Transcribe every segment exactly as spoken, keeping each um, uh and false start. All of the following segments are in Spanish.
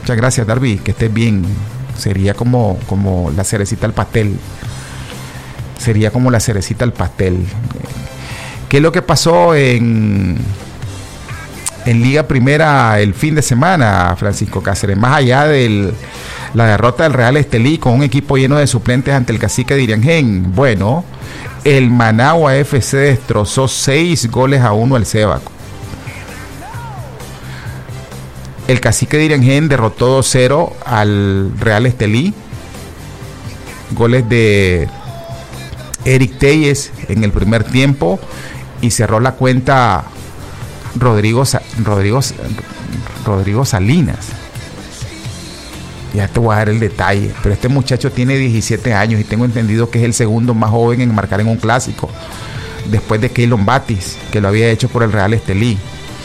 Muchas gracias, Darby, que estés bien. Sería como, como la cerecita al pastel. Sería como la cerecita al pastel. ¿Qué es lo que pasó en, en Liga Primera el fin de semana, Francisco Cáceres? Más allá de la derrota del Real Estelí con un equipo lleno de suplentes ante el Cacique de Iriangén. Bueno, el Managua F C destrozó seis goles a uno al Cebaco. El Cacique de Iriangén derrotó dos cero al Real Estelí. Goles de Eric Telles en el primer tiempo. Y cerró la cuenta Rodrigo, Rodrigo, Rodrigo Salinas. Ya te voy a dar el detalle. Pero este muchacho tiene diecisiete años y tengo entendido que es el segundo más joven en marcar en un clásico. Después de Keylon Batis, que lo había hecho por el Real Estelí.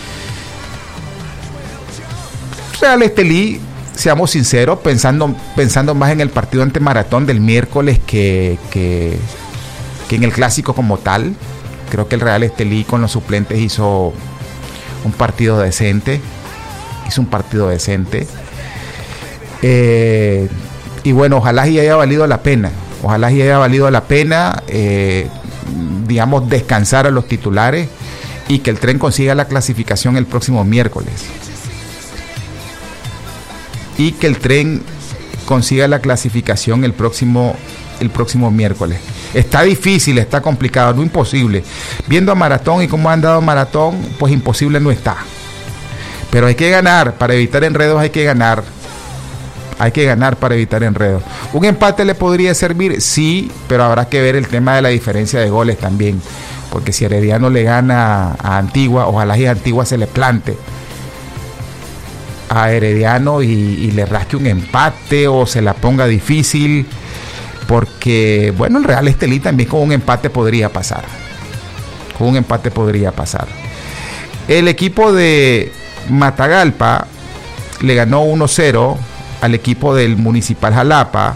Real Estelí, seamos sinceros, pensando, pensando más en el partido ante Maratón del miércoles que, que, que en el clásico como tal. Creo que el Real Estelí con los suplentes hizo un partido decente. Hizo un partido decente. Eh, y bueno, ojalá y haya valido la pena. Ojalá y haya valido la pena, eh, digamos, descansar a los titulares y que el Tren consiga la clasificación el próximo miércoles. Y que el Tren consiga la clasificación el próximo, el próximo miércoles. Está difícil, está complicado, no imposible. Viendo a Maratón y cómo han dado Maratón, pues imposible no está. Pero hay que ganar, para evitar enredos hay que ganar. Hay que ganar para evitar enredos. ¿Un empate le podría servir? Sí, pero habrá que ver el tema de la diferencia de goles también. Porque si Herediano le gana a Antigua, ojalá y a Antigua se le plante a Herediano y, y le rasque un empate o se la ponga difícil. Porque, bueno, el Real Estelí también con un empate podría pasar. Con un empate podría pasar. El equipo de Matagalpa le ganó uno cero al equipo del Municipal Jalapa.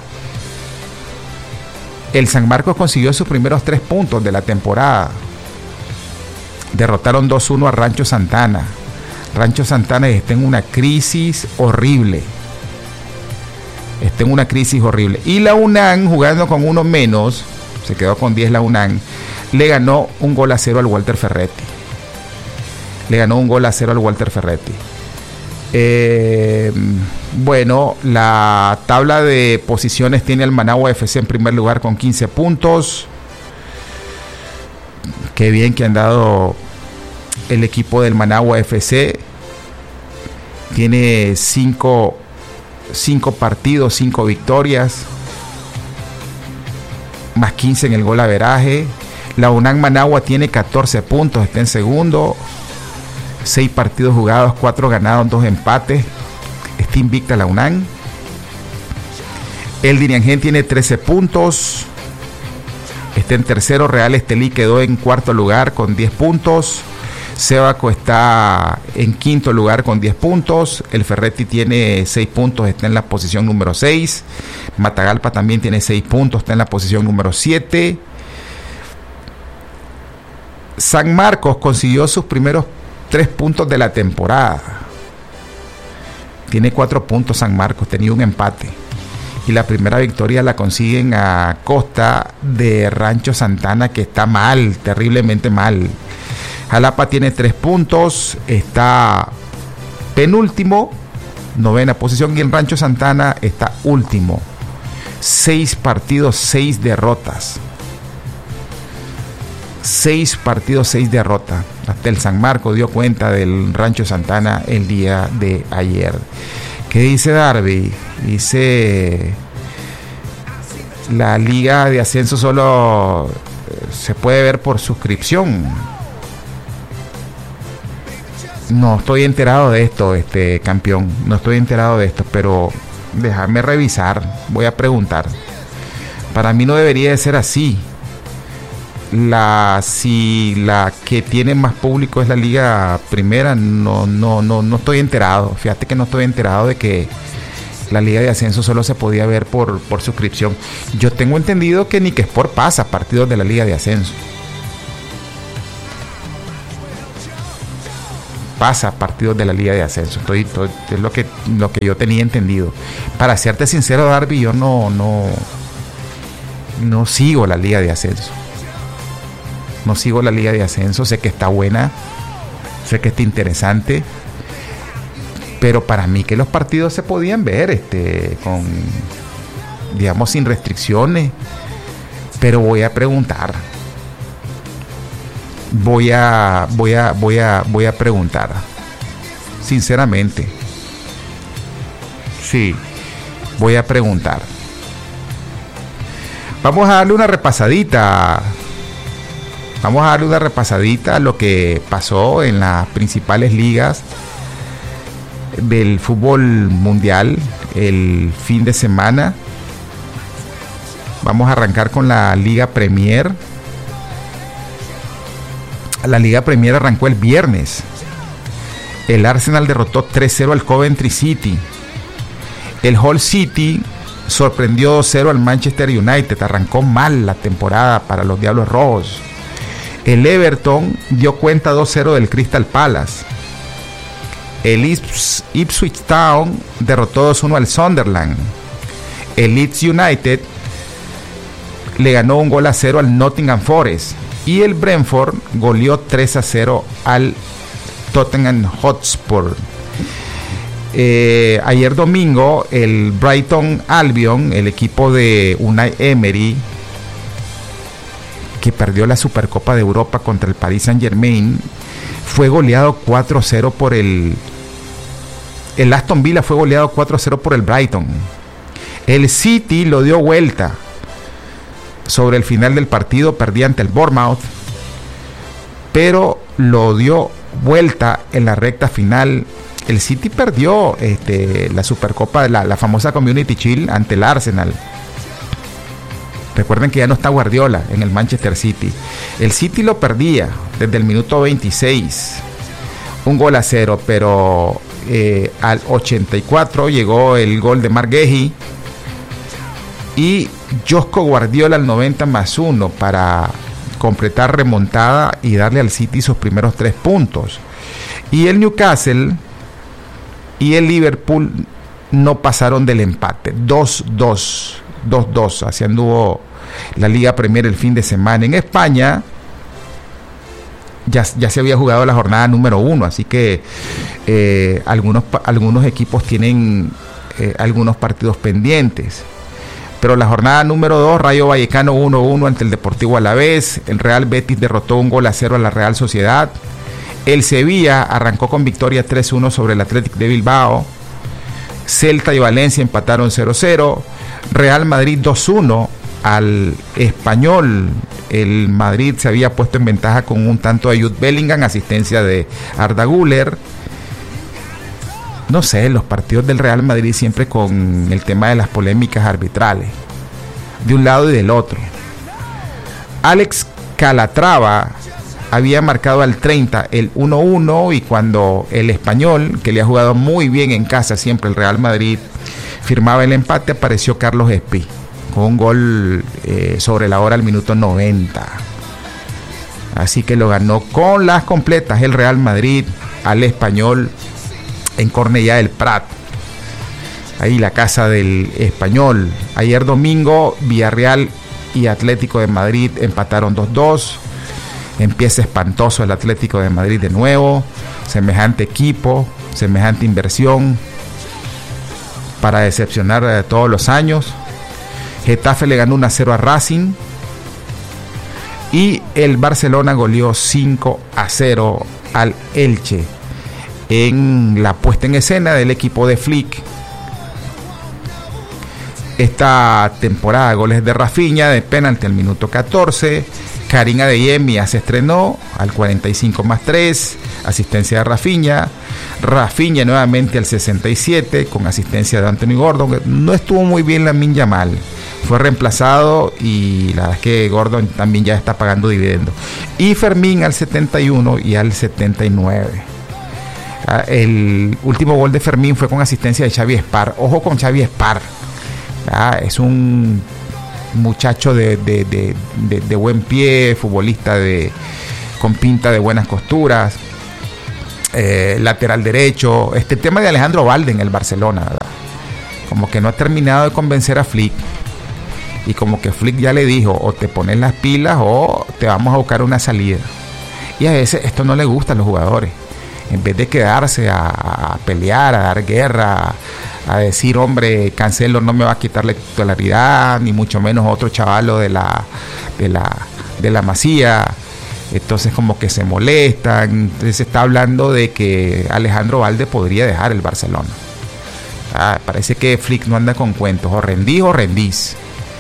El San Marcos consiguió sus primeros tres puntos de la temporada. Derrotaron dos uno a Rancho Santana. Rancho Santana está en una crisis horrible. Está en una crisis horrible. Y la UNAM, jugando con uno menos, se quedó con diez la UNAM, le ganó un gol a cero al Walter Ferretti. Le ganó un gol a cero al Walter Ferretti. Eh, bueno, la tabla de posiciones tiene al Managua F C en primer lugar con quince puntos. Qué bien que han dado el equipo del Managua F C. Tiene cinco cinco partidos, cinco victorias, más quince en el gol averaje. La UNAM Managua tiene catorce puntos, está en segundo, seis partidos jugados, cuatro ganados, dos empates, está invicta la UNAM. El Diriangén tiene trece puntos, está en tercero. Real Estelí quedó en cuarto lugar con diez puntos. Cebaco está en quinto lugar con diez puntos. El Ferretti tiene seis puntos, está en la posición número seis. Matagalpa también tiene seis puntos, está en la posición número siete. San Marcos consiguió sus primeros tres puntos de la temporada. Tiene cuatro puntos San Marcos, tenía un empate. Y la primera victoria la consiguen a costa de Rancho Santana, que está mal, terriblemente mal. Jalapa tiene tres puntos, está penúltimo, novena posición, y el Rancho Santana está último. Seis partidos, seis derrotas. Seis partidos, seis derrotas. Hasta el San Marcos dio cuenta del Rancho Santana el día de ayer. ¿Qué dice Darby? Dice: la liga de ascenso solo se puede ver por suscripción. No estoy enterado de esto, este campeón. No estoy enterado de esto, pero déjame revisar. Voy a preguntar. Para mí no debería de ser así. La si la que tiene más público es la Liga Primera, no no no no estoy enterado. Fíjate que no estoy enterado de que la Liga de Ascenso solo se podía ver por por suscripción. Yo tengo entendido que Nick Sport pasa partidos de la Liga de Ascenso. pasa partidos de la Liga de Ascenso. Estoy, estoy, es lo que, lo que yo tenía entendido. Para serte sincero, Darby, yo no, no, no sigo la Liga de Ascenso. No sigo la Liga de Ascenso. Sé que está buena, sé que está interesante, pero para mí que los partidos se podían ver este, con, digamos, sin restricciones. Pero voy a preguntar. Voy a, voy a, voy a, voy a preguntar. Sinceramente. Sí, voy a preguntar. Vamos a darle una repasadita. Vamos a darle una repasadita a lo que pasó en las principales ligas del fútbol mundial el fin de semana. Vamos a arrancar con la Liga Premier. La Liga Premier arrancó el viernes. El Arsenal derrotó tres cero al Coventry City. El Hull City sorprendió dos cero al Manchester United. Arrancó mal la temporada para los Diablos Rojos. El Everton dio cuenta dos cero del Crystal Palace. El Ips- Ipswich Town derrotó dos uno al Sunderland. El Leeds United le ganó un gol a cero al Nottingham Forest. Y el Brentford goleó tres a cero al Tottenham Hotspur. Eh, ayer domingo, el Brighton Albion, el equipo de Unai Emery, que perdió la Supercopa de Europa contra el Paris Saint-Germain, fue goleado cuatro a cero por el... El Aston Villa fue goleado cuatro a cero por el Brighton. El City lo dio vuelta. Sobre el final del partido perdía ante el Bournemouth, pero lo dio vuelta en la recta final. El City perdió este, la Supercopa, la, la famosa Community Shield ante el Arsenal. Recuerden que ya no está Guardiola en el Manchester City. El City lo perdía desde el minuto veintiséis, un gol a cero, pero eh, al ochenta y cuatro llegó el gol de Marc Guehi y Josko Guardiola al noventa más uno para completar remontada y darle al City sus primeros tres puntos. Y el Newcastle y el Liverpool no pasaron del empate. dos dos. dos dos. Así anduvo la Liga Premier el fin de semana. En España ya, ya se había jugado la jornada número uno, así que eh, algunos, algunos equipos tienen eh, algunos partidos pendientes. Pero la jornada número dos, Rayo Vallecano uno uno ante el Deportivo Alavés. El Real Betis derrotó un gol a cero a la Real Sociedad. El Sevilla arrancó con victoria tres uno sobre el Athletic de Bilbao. Celta y Valencia empataron cero cero. Real Madrid dos uno al Español. El Madrid se había puesto en ventaja con un tanto de Jude Bellingham, asistencia de Arda Güler. No sé, los partidos del Real Madrid siempre con el tema de las polémicas arbitrales, de un lado y del otro. Alex Calatrava había marcado al treinta el uno uno, y cuando el Español, que le ha jugado muy bien en casa siempre el Real Madrid, firmaba el empate, apareció Carlos Espí con un gol eh, sobre la hora al minuto noventa. Así que lo ganó con las completas el Real Madrid al Español en Cornellá del Prat, ahí la casa del Español. Ayer domingo, Villarreal y Atlético de Madrid empataron dos dos. Empieza espantoso el Atlético de Madrid de nuevo. Semejante equipo, semejante inversión para decepcionar de todos los años. Getafe le ganó uno a cero a Racing. Y el Barcelona goleó cinco a cero al Elche en la puesta en escena del equipo de Flick. Esta temporada, goles de Rafinha de penalti al minuto catorce. Karim Adeyemi ya se estrenó al cuarenta y cinco más tres, asistencia de Rafinha. Rafinha nuevamente al sesenta y siete con asistencia de Anthony Gordon. No estuvo muy bien Lamine Yamal, fue reemplazado y la verdad es que Gordon también ya está pagando dividendos. Y Fermín al setenta y uno y al setenta y nueve. El último gol de Fermín fue con asistencia de Xavi Spar. Ojo con Xavi Spar, es un muchacho de, de, de, de, de buen pie, futbolista de, con pinta de buenas costuras. eh, lateral derecho. Este tema de Alejandro Valde en el Barcelona, ¿verdad? Como que no ha terminado de convencer a Flick. Y como que Flick ya le dijo, o te pones las pilas o te vamos a buscar una salida. Y a veces esto no le gusta a los jugadores. En vez de quedarse a, a pelear, a dar guerra, a decir, hombre, Cancelo no me va a quitar la titularidad, ni mucho menos otro chavalo de la, de la, de la Masía. Entonces como que se molestan. Entonces se está hablando de que Alejandro Valde podría dejar el Barcelona. Ah, parece que Flick no anda con cuentos. O rendís o rendís.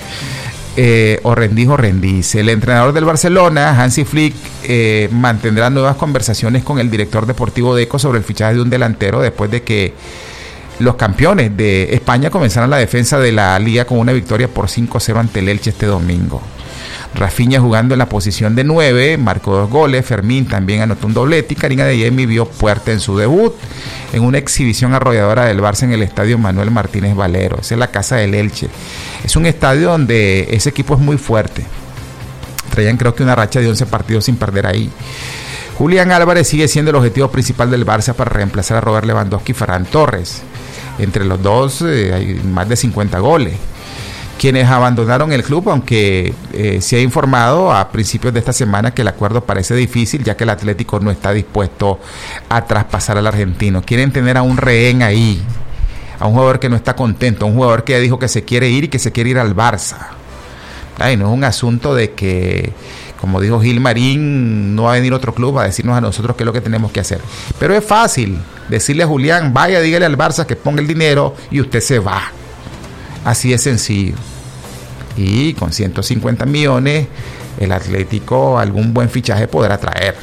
Eh, o rendís o rendís. El entrenador del Barcelona, Hansi Flick, eh, mantendrá nuevas conversaciones con el director deportivo Deco sobre el fichaje de un delantero después de que los campeones de España comenzaron la defensa de la liga con una victoria por cinco cero ante el Elche este domingo. Rafinha, jugando en la posición de nueve, marcó dos goles. Fermín también anotó un doblete y Karim Adeyemi vio puerta en su debut en una exhibición arrolladora del Barça en el estadio Manuel Martínez Valero. Esa es la casa del Elche. Es un estadio donde ese equipo es muy fuerte. Traían creo que una racha de once partidos sin perder ahí. Julián Álvarez sigue siendo el objetivo principal del Barça para reemplazar a Robert Lewandowski y Ferran Torres. Entre los dos eh, hay más de cincuenta goles. Quienes abandonaron el club, aunque eh, se ha informado a principios de esta semana que el acuerdo parece difícil, ya que el Atlético no está dispuesto a traspasar al argentino. Quieren tener a un rehén ahí, a un jugador que no está contento, a un jugador que ya dijo que se quiere ir y que se quiere ir al Barça. Ay, no es un asunto de que, como dijo Gil Marín, no va a venir otro club a decirnos a nosotros qué es lo que tenemos que hacer. Pero es fácil decirle a Julián, vaya, dígale al Barça que ponga el dinero y usted se va. Así de sencillo. Y con ciento cincuenta millones el Atlético algún buen fichaje podrá traer.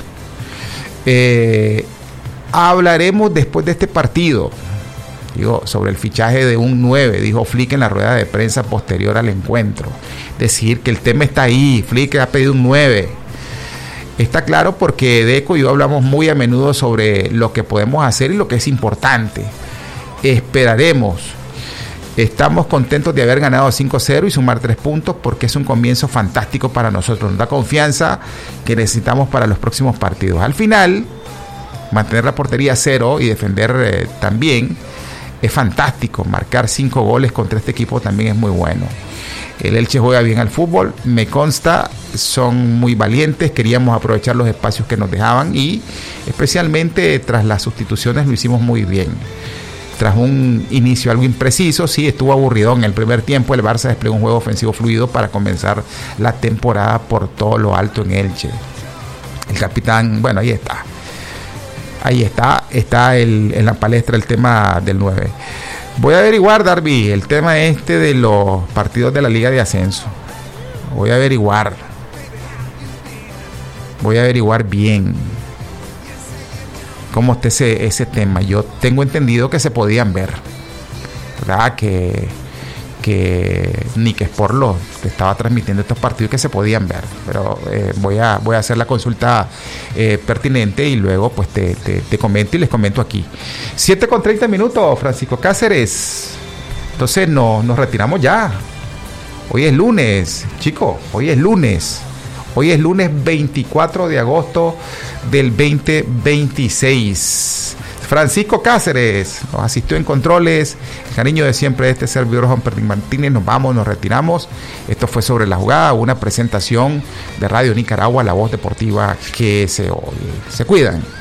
Eh, hablaremos después de este partido, digo, sobre el fichaje de un nueve, dijo Flick en la rueda de prensa posterior al encuentro. Decir que el tema está ahí, Flick ha pedido un nueve. Está claro porque Deco y yo hablamos muy a menudo sobre lo que podemos hacer y lo que es importante. Esperaremos. Estamos contentos de haber ganado cinco cero y sumar tres puntos porque es un comienzo fantástico para nosotros. Nos da confianza que necesitamos para los próximos partidos. Al final, mantener la portería a cero y defender eh, también es fantástico. Marcar cinco goles contra este equipo también es muy bueno. El Elche juega bien al fútbol, me consta, son muy valientes, queríamos aprovechar los espacios que nos dejaban y especialmente tras las sustituciones lo hicimos muy bien. Tras un inicio algo impreciso, sí, estuvo aburrido en el primer tiempo. El Barça desplegó un juego ofensivo fluido para comenzar la temporada por todo lo alto en Elche. El capitán, bueno, ahí está. Ahí está, está el, en la palestra el tema del nueve. Voy a averiguar, Darby, el tema este de los partidos de la Liga de Ascenso. Voy a averiguar. Voy a averiguar bien cómo está ese, ese tema. Yo tengo entendido que se podían ver, ¿verdad? Que, que Nick Sport lo estaba transmitiendo estos partidos que se podían ver, pero eh, voy a voy a hacer la consulta eh, pertinente y luego pues te, te, te comento y les comento aquí. siete con treinta minutos, Francisco Cáceres. Entonces no, nos retiramos ya. Hoy es lunes, chicos, hoy es lunes. Hoy es lunes veinticuatro de agosto del veinte veintiséis. Francisco Cáceres nos asistió en controles. El cariño de siempre de este servidor Juan Pertín Martínez. Nos vamos, nos retiramos. Esto fue Sobre la Jugada, una presentación de Radio Nicaragua, la voz deportiva que se oye. Se cuidan.